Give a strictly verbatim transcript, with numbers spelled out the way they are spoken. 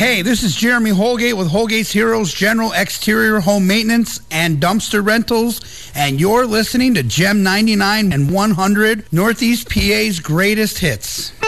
Hey, this is Jeremy Holgate with Holgate's Heroes General Exterior Home Maintenance and Dumpster Rentals, and you're listening to Gem ninety-nine and one hundred, Northeast P A's greatest hits.